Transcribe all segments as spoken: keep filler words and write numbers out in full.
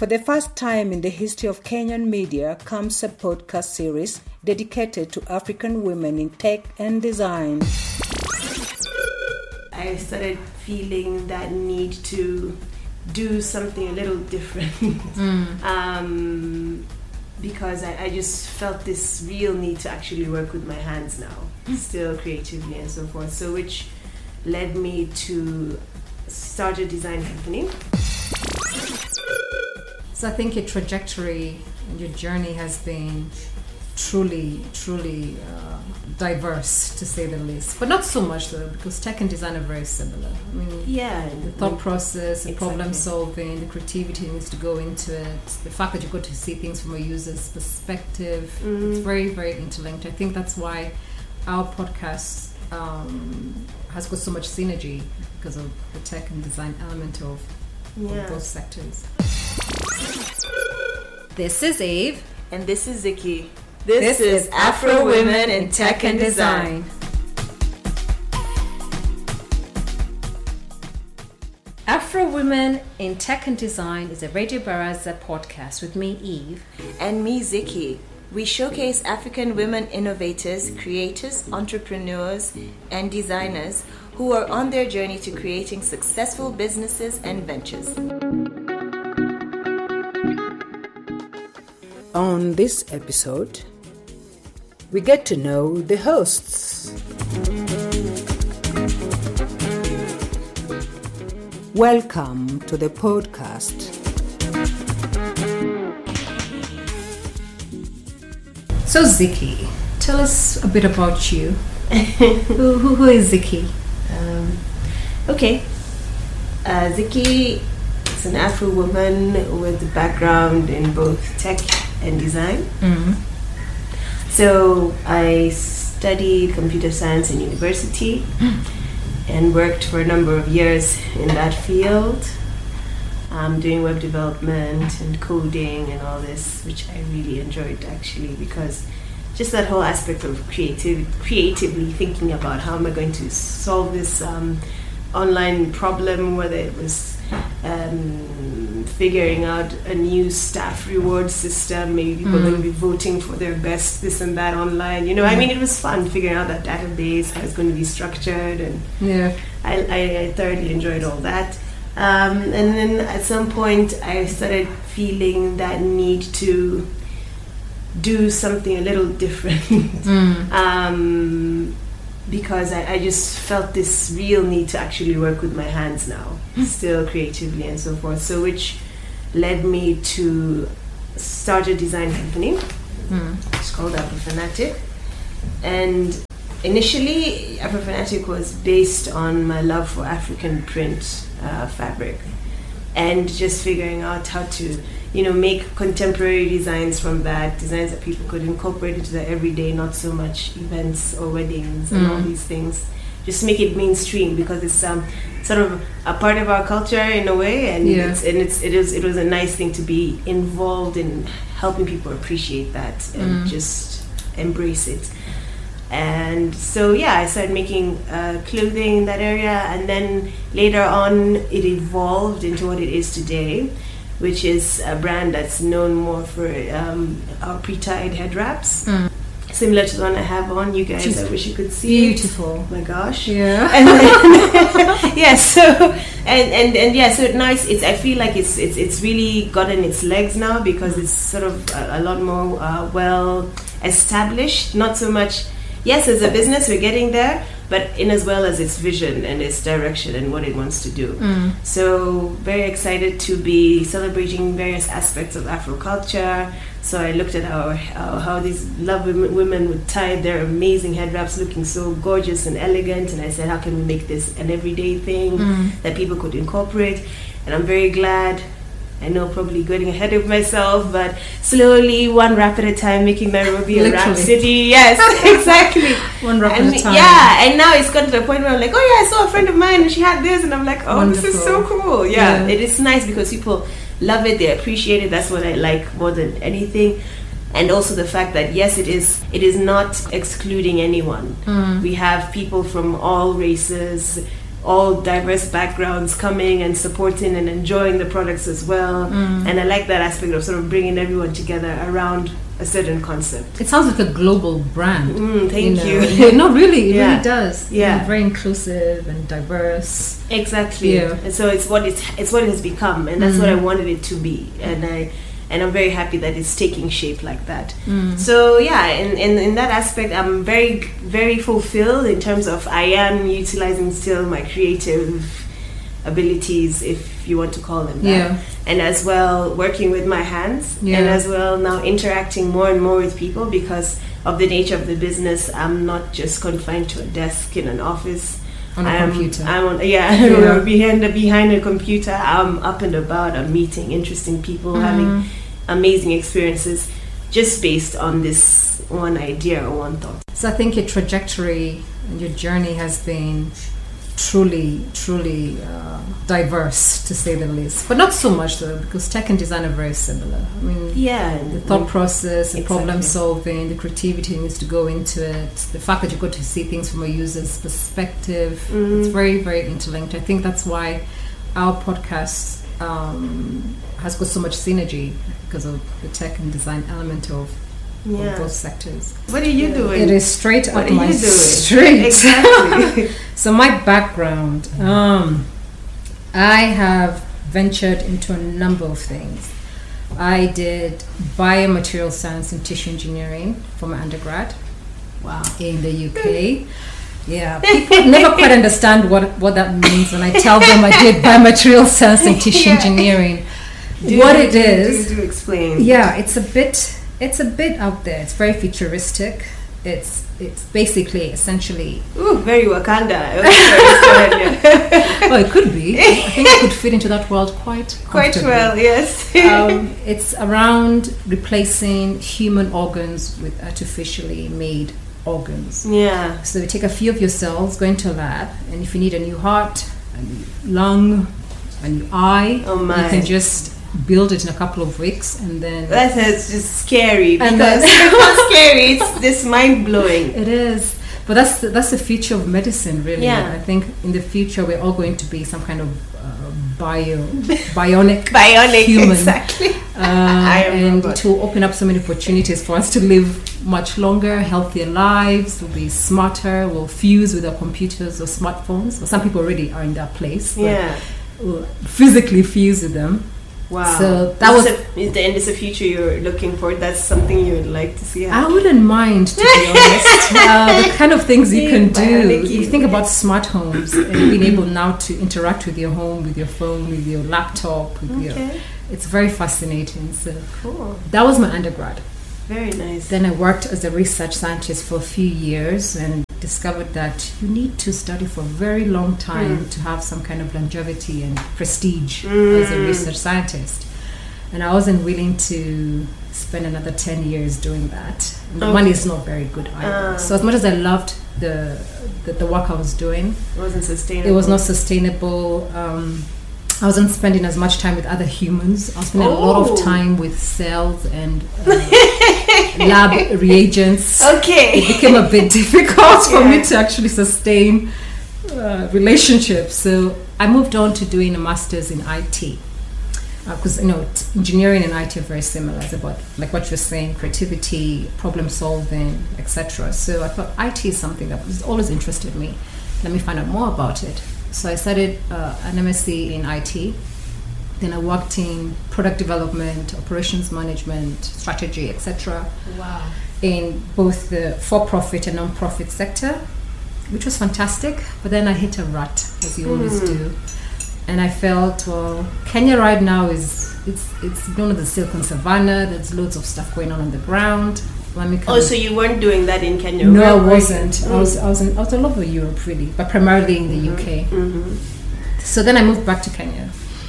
For the first time in the history of Kenyan media comes a podcast series dedicated to African women in tech and design. I started feeling that need to do something a little different mm. um, because I, I just felt this real need to actually work with my hands now, mm. still creatively and so forth. So which led me to start a design company. So I think your trajectory and your journey has been truly, truly uh, diverse, to say the least. But not so much, though, because tech and design are very similar. I mean, yeah, the thought process, the exactly. problem solving, the creativity needs to go into it. The fact that you got to see things from a user's perspective, mm. it's very, very interlinked. I think that's why our podcast um, has got so much synergy because of the tech and design element of, yeah. of both sectors. This is Eve. And this is Ziki. This, this is Afro Women in Tech and Design. Afro Women in Tech and Design is a Radio Baraza podcast with me, Eve. And me, Ziki. We showcase African women innovators, creators, entrepreneurs, and designers who are on their journey to creating successful businesses and ventures. On this episode, we get to know the hosts. Welcome to the podcast. So Ziki, tell us a bit about you. who, who, who is Ziki? Um, okay, uh, Ziki is an Afro woman with a background in both tech and design. Mm-hmm. So I studied computer science in university mm. and worked for a number of years in that field, um, doing web development and coding and all this, which I really enjoyed actually, because just that whole aspect of creative, creatively thinking about how am I going to solve this um, online problem, whether it was um, figuring out a new staff reward system, maybe people mm. are going to be voting for their best this and that online, you know, mm. I mean, it was fun figuring out that database, how it's going to be structured, and yeah, I, I, I thoroughly enjoyed all that. Um, and then at some point I started feeling that need to do something a little different mm. um, because I, I just felt this real need to actually work with my hands now, still creatively and so forth. So which led me to start a design company. Mm. It's called Afrofanatic. And initially, Afrofanatic was based on my love for African print uh, fabric and just figuring out how to, you know, make contemporary designs from that, designs that people could incorporate into their everyday, not so much events or weddings and mm. all these things. Just make it mainstream because it's um, sort of a part of our culture in a way, and yeah. it's and it's it is it was a nice thing to be involved in helping people appreciate that and mm. just embrace it. And so yeah, I started making uh, clothing in that area, and then later on it evolved into what it is today, which is a brand that's known more for um, our pre-tied head wraps. Mm. Similar to the one I have on, you guys. She's I wish you could see beautiful. it. Oh my gosh. Yeah. And then, yeah. So and, and and yeah. So now it's, it's I feel like it's it's it's really gotten its legs now because it's sort of a, a lot more uh, well established. Not so much. Yes, as a business, we're getting there, but in as well as its vision and its direction and what it wants to do. Mm. So very excited to be celebrating various aspects of Afro culture. So I looked at how how, how these lovely women would tie their amazing head wraps looking so gorgeous and elegant, and I said, how can we make this an everyday thing mm. that people could incorporate? And I'm very glad. I know, probably getting ahead of myself, but slowly, one wrap at a time, making Nairobi a wrap city. Yes, exactly. One wrap and at a time. Yeah, and now it's gotten to the point where I'm like, oh yeah, I saw a friend of mine and she had this, and I'm like, oh, Wonderful. This is so cool. Yeah, yeah, it is nice because people love it, they appreciate it. That's what I like more than anything. And also the fact that yes, it is it is not excluding anyone. Mm. We have people from all races, all diverse backgrounds coming and supporting and enjoying the products as well. Mm. And I like that aspect of sort of bringing everyone together around a certain concept. It sounds like a global brand. Mm, thank know. you. Yeah, no, really, it Yeah. really does. Yeah. And very inclusive and diverse. Exactly. Yeah. And so it's what it's it's what it has become, and that's Mm. what I wanted it to be. And I and I'm very happy that it's taking shape like that. Mm. So yeah, in, in in that aspect, I'm very very fulfilled in terms of I am utilizing still my creative abilities, if you want to call them that. Yeah. And as well working with my hands, Yeah. and as well now interacting more and more with people because of the nature of the business. I'm not just confined to a desk in an office. On a I'm, computer. I'm on, yeah, Yeah. behind the, behind a computer. I'm up and about. I'm meeting interesting people, Mm. having amazing experiences, just based on this one idea or one thought. So I think your trajectory and your journey has been truly, truly uh, diverse, to say the least. But not so much, though, because tech and design are very similar. I mean, Yeah, the thought process, the Exactly. problem solving, the creativity needs to go into it, the fact that you got to see things from a user's perspective. Mhm. It's very, very interlinked. I think that's why our podcast um, has got so much synergy because of the tech and design element of, of yeah. both sectors. What are you doing? It is straight What up are my you doing? street. Exactly. So my background, um, I have ventured into a number of things. I did biomaterial science and tissue engineering for my undergrad Wow. in the U K. Yeah, people never quite understand what, what that means when I tell them I did biomaterial science and tissue Yeah. engineering. Do, what do, it do, is, Do, do explain. yeah, it's a bit it's a bit out there. It's very futuristic. It's it's basically essentially Ooh, very Wakanda. Okay, sorry, sorry, yeah. well, it could be. I think it could fit into that world quite Quite comfortably. well, yes. Um, it's around replacing human organs with artificially made organs. Yeah. So you take a few of your cells, go into a lab, and if you need a new heart, a new lung, a new eye, Oh my. you can just build it in a couple of weeks, and then That is just scary because And then- it's not scary. It's just mind blowing. it is. But that's the, that's the future of medicine, really. Yeah. I think in the future we're all going to be some kind of uh, bio bionic Bionic, human. exactly. Uh, I am and robot. it will open up so many opportunities for us to live much longer, healthier lives. We'll be smarter. We'll fuse with our computers or smartphones. Well, some people already are in that place. but Yeah. we'll physically fuse with them. Wow. So that Is was. this a, is the, and it's a future you're looking for. That's something you would like to see I happen. wouldn't mind, to be honest. Uh, the kind of things you can do. Bionic You think about smart homes and being able now to interact with your home, with your phone, with your laptop. With your, Okay. it's very fascinating. So Cool. that was my undergrad. Very nice. Then I worked as a research scientist for a few years and discovered that you need to study for a very long time Mm. to have some kind of longevity and prestige Mm. as a research scientist. And I wasn't willing to spend another ten years doing that. And the Okay. money is not very good either. Ah. So as much as I loved the, the, the work I was doing, It wasn't sustainable. it was not sustainable. Um, I wasn't spending as much time with other humans. I was spending a lot Oh. of time with cells and uh, lab reagents. It Okay. became a bit difficult for Yeah. me to actually sustain uh, relationships. So I moved on to doing a master's in I T. Because you know, t- engineering and I T are very similar. It's about like what you're saying, creativity, problem solving, et cetera. So I thought I T is something that has always interested me. Let me find out more about it. So I started uh, an M S c in I T. Then I worked in product development, operations management, strategy, et cetera, Wow. in both the for-profit and non-profit sector, which was fantastic. But then I hit a rut, as you always Mm. do. And I felt, well, Kenya right now is it's it's known as the Silicon Savannah. There's loads of stuff going on on the ground. Let me come. Oh, so you weren't doing that in Kenya? no, I Where were you? wasn't. I was I was in, I was all over Europe really, but primarily in the U K. Mm-hmm. So then I moved back to Kenya,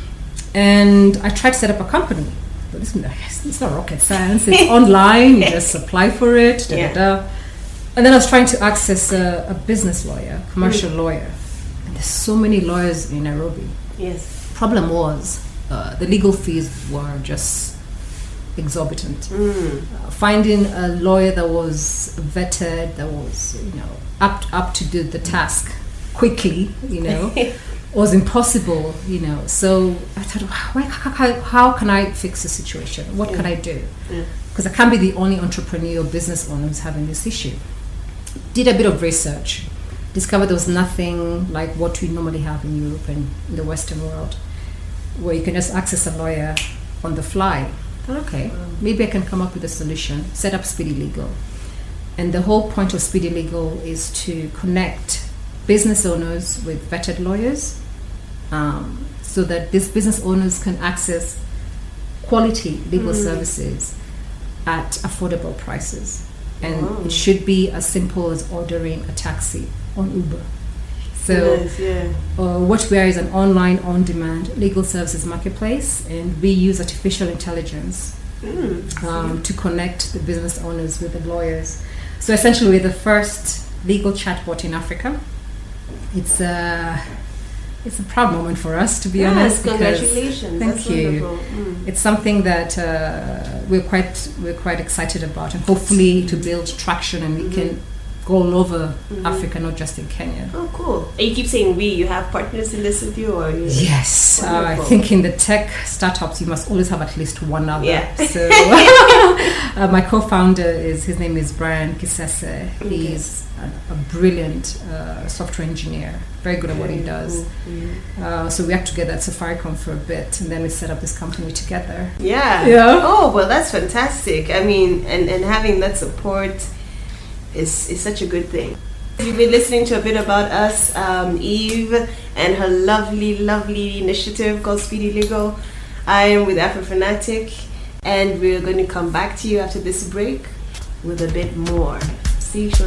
and I tried to set up a company. But this, it's not rocket science. It's online. You just apply for it. Da, Yeah. da, da. And then I was trying to access a, a business lawyer, commercial lawyer. And there's so many lawyers in Nairobi. Yes. Problem was uh, the legal fees were just exorbitant. Mm. Uh, finding a lawyer that was vetted, that was you know up up to do the task, quickly, you know, was impossible, you know. So I thought, why, how, how can I fix the situation? What yeah. can I do? Because yeah. I can't be the only entrepreneur or business owner who's having this issue. Did a bit of research, discovered there was nothing like what we normally have in Europe and in the Western world, where you can just access a lawyer on the fly. I thought, okay, maybe I can come up with a solution, set up Speedy Legal. And the whole point of Speedy Legal is to connect business owners with vetted lawyers, um, so that these business owners can access quality legal mm. services at affordable prices. And oh. it should be as simple as ordering a taxi on Uber. So yes, yeah. uh, what we are is an online on-demand legal services marketplace, and we use artificial intelligence mm. um, to connect the business owners with the lawyers. So essentially we're the first legal chatbot in Africa. It's a, it's a proud moment for us, to be yes, honest. Congratulations. Thank That's you. Mm. It's something that uh, we're quite we're quite excited about, and hopefully to build traction, and we mm-hmm. can go all over mm-hmm. Africa, not just in Kenya. Oh, cool. And you keep saying we. You have partners in this with you, or you? Yes, uh, I think in the tech startups you must always have at least one other. Yeah. So uh, my co-founder is his name is Brian Kisese. Okay. He's a, a brilliant uh, software engineer, very good at what he does. Mm-hmm. Uh, so we worked together at Safaricom for a bit, and then we set up this company together. Yeah. Yeah. Oh, well, that's fantastic. I mean, and, and having that support is is such a good thing. You've been listening to a bit about us, um, Eve, and her lovely, lovely initiative called Speedy Legal. I am with Afrofanatic, and we're going to come back to you after this break with a bit more. See you shortly.